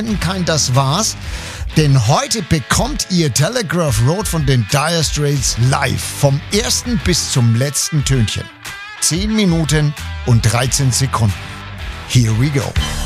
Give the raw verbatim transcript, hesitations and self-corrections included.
kennen kein Das war's. Denn heute bekommt ihr Telegraph Road von den Dire Straits live. Vom ersten bis zum letzten Tönchen. zehn Minuten und dreizehn Sekunden. Here we go.